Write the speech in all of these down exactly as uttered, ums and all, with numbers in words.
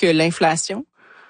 que l'inflation?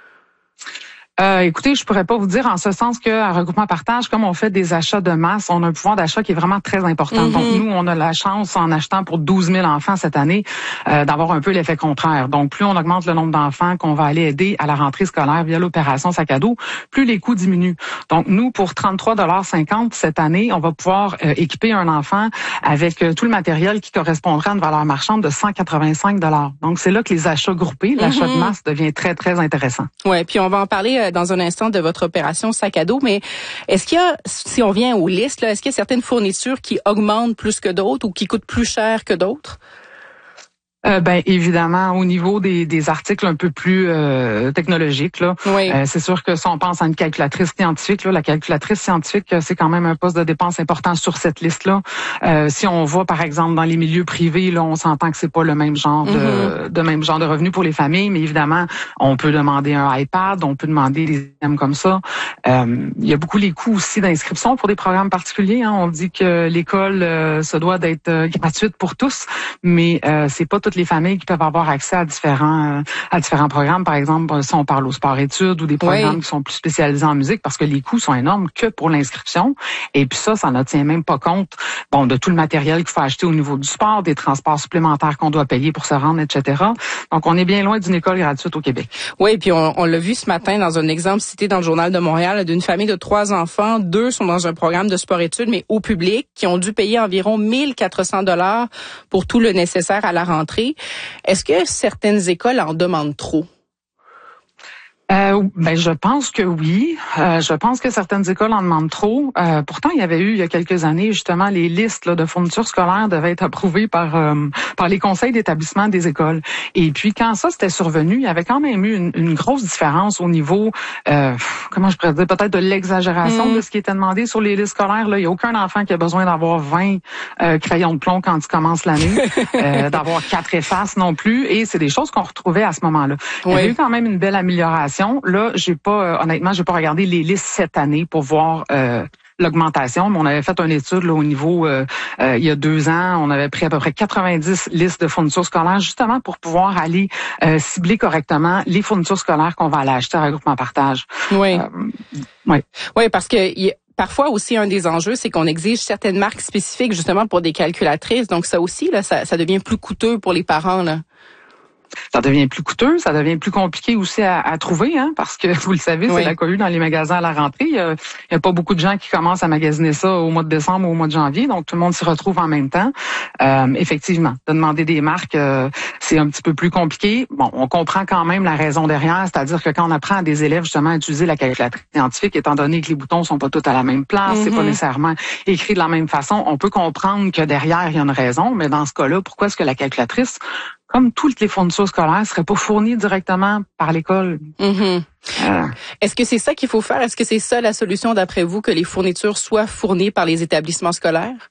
Euh, écoutez, je pourrais pas vous dire en ce sens qu'à Regroupement Partage, comme on fait des achats de masse, on a un pouvoir d'achat qui est vraiment très important. Mm-hmm. Donc, nous, on a la chance, en achetant pour douze mille enfants cette année, euh, d'avoir un peu l'effet contraire. Donc, plus on augmente le nombre d'enfants qu'on va aller aider à la rentrée scolaire via l'opération sac à dos, plus les coûts diminuent. Donc, nous, pour trente-trois dollars cinquante cette année, on va pouvoir euh, équiper un enfant avec euh, tout le matériel qui correspondra à une valeur marchande de cent quatre-vingt-cinq dollars. Donc, c'est là que les achats groupés, l'achat mm-hmm. de masse devient très, très intéressant. Ouais, puis on va en parler dans un instant de votre opération sac à dos, mais est-ce qu'il y a, si on vient aux listes, là, est-ce qu'il y a certaines fournitures qui augmentent plus que d'autres ou qui coûtent plus cher que d'autres? Euh, ben évidemment, au niveau des, des articles un peu plus euh, technologiques, là, oui. euh, c'est sûr que si on pense à une calculatrice scientifique, là, la calculatrice scientifique, c'est quand même un poste de dépense important sur cette liste-là. Euh, si on va, par exemple, dans les milieux privés, là, on s'entend que c'est pas le même genre mm-hmm. de, de même genre de revenus pour les familles, mais évidemment, on peut demander un iPad, on peut demander des items comme ça. Euh, il y a beaucoup les coûts aussi d'inscription pour des programmes particuliers. Hein. On dit que l'école euh, se doit d'être euh, gratuite pour tous, mais euh, c'est pas tout les familles qui peuvent avoir accès à différents euh, à différents programmes. Par exemple, si on parle au sport-études ou des programmes oui. qui sont plus spécialisés en musique, parce que les coûts sont énormes que pour l'inscription. Et puis ça, ça ne tient même pas compte bon de tout le matériel qu'il faut acheter au niveau du sport, des transports supplémentaires qu'on doit payer pour se rendre, et cetera. Donc, on est bien loin d'une école gratuite au Québec. Oui, puis on, on l'a vu ce matin dans un exemple cité dans le Journal de Montréal d'une famille de trois enfants. Deux sont dans un programme de sport-études, mais au public, qui ont dû payer environ mille quatre cents dollars pour tout le nécessaire à la rentrée. Est-ce que certaines écoles en demandent trop? Euh, ben je pense que oui. Euh, je pense que certaines écoles en demandent trop. Euh, pourtant, il y avait eu il y a quelques années justement les listes là, de fournitures scolaires devaient être approuvées par euh, par les conseils d'établissement des écoles. Et puis quand ça c'était survenu, il y avait quand même eu une, une grosse différence au niveau euh, comment je pourrais dire peut-être de l'exagération mmh. de ce qui était demandé sur les listes scolaires. Là, il y a aucun enfant qui a besoin d'avoir vingt euh, crayons de plomb quand il commence l'année, euh, d'avoir quatre effaces non plus. Et c'est des choses qu'on retrouvait à ce moment-là. Il y oui. a eu quand même une belle amélioration. Là, j'ai pas, euh, honnêtement, j'ai pas regardé les listes cette année pour voir euh, l'augmentation, mais on avait fait une étude là, au niveau, euh, euh, il y a deux ans, on avait pris à peu près quatre-vingt-dix listes de fournitures scolaires, justement pour pouvoir aller euh, cibler correctement les fournitures scolaires qu'on va aller acheter à Regroupement Partage. Oui. Euh, oui. Oui, parce que y a... Parfois aussi, un des enjeux, c'est qu'on exige certaines marques spécifiques justement pour des calculatrices. Donc ça aussi, là, ça, ça devient plus coûteux pour les parents, là. Ça devient plus coûteux, ça devient plus compliqué aussi à, à trouver, hein, parce que vous le savez, oui. c'est la cohue dans les magasins à la rentrée. Il y, a, il y a pas beaucoup de gens qui commencent à magasiner ça au mois de décembre ou au mois de janvier, donc tout le monde s'y retrouve en même temps. Euh, effectivement, de demander des marques, euh, c'est un petit peu plus compliqué. Bon, on comprend quand même la raison derrière, c'est-à-dire que quand on apprend à des élèves justement à utiliser la calculatrice scientifique, étant donné que les boutons sont pas tous à la même place, mm-hmm. c'est pas nécessairement écrit de la même façon, on peut comprendre que derrière il y a une raison, mais dans ce cas-là, pourquoi est-ce que la calculatrice, comme toutes les fournitures scolaires, seraient pas fournies directement par l'école? Mm-hmm. Euh. Est-ce que c'est ça qu'il faut faire? Est-ce que c'est ça la solution d'après vous, que les fournitures soient fournies par les établissements scolaires?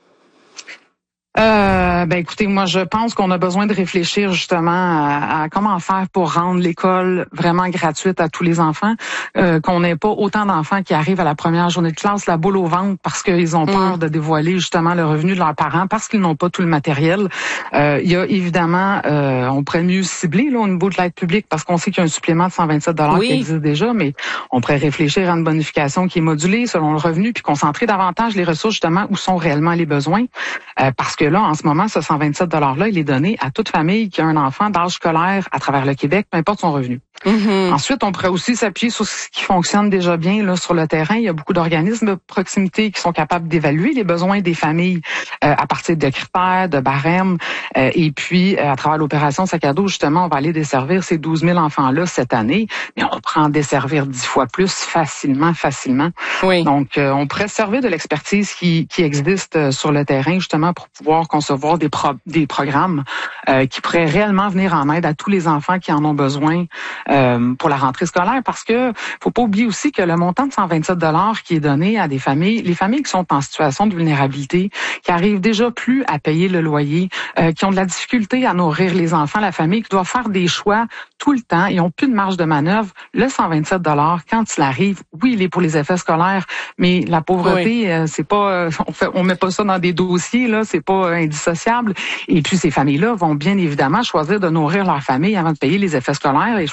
Euh, ben écoutez, moi je pense qu'on a besoin de réfléchir justement à, à comment faire pour rendre l'école vraiment gratuite à tous les enfants, euh, qu'on n'ait pas autant d'enfants qui arrivent à la première journée de classe la boule au ventre parce qu'ils ont peur mmh. de dévoiler justement le revenu de leurs parents parce qu'ils n'ont pas tout le matériel. Euh, il y a évidemment, euh, on pourrait mieux cibler là au niveau de l'aide publique parce qu'on sait qu'il y a un supplément de cent vingt-sept dollars oui. qui existe déjà, mais on pourrait réfléchir à une bonification qui est modulée selon le revenu puis concentrer davantage les ressources justement où sont réellement les besoins, euh, parce que là, en ce moment, ce cent vingt-sept dollars-là, il est donné à toute famille qui a un enfant d'âge scolaire à travers le Québec, peu importe son revenu. Mm-hmm. Ensuite, on pourrait aussi s'appuyer sur ce qui fonctionne déjà bien là sur le terrain. Il y a beaucoup d'organismes de proximité qui sont capables d'évaluer les besoins des familles euh, à partir de critères, de barèmes. Euh, et puis, euh, à travers l'opération Sac à dos, justement, on va aller desservir ces douze mille enfants-là cette année. Mais on pourrait en desservir dix fois plus facilement, facilement. Oui. Donc, euh, on pourrait se servir de l'expertise qui, qui existe euh, sur le terrain, justement, pour pouvoir concevoir des, pro- des programmes euh, qui pourraient réellement venir en aide à tous les enfants qui en ont besoin euh, pour la rentrée scolaire. Parce que faut pas oublier aussi que le montant de cent vingt-sept dollars qui est donné à des familles, les familles qui sont en situation de vulnérabilité, qui arrivent déjà plus à payer le loyer, euh, qui ont de la difficulté à nourrir les enfants, la famille qui doit faire des choix tout le temps, ils ont plus de marge de manœuvre. Le cent vingt-sept dollars, quand il arrive, oui, il est pour les effets scolaires, mais la pauvreté, oui. euh, c'est pas, euh, on fait, on met pas ça dans des dossiers, là, c'est pas euh, indissociable. Et puis ces familles-là vont bien évidemment choisir de nourrir leur famille avant de payer les effets scolaires. Et je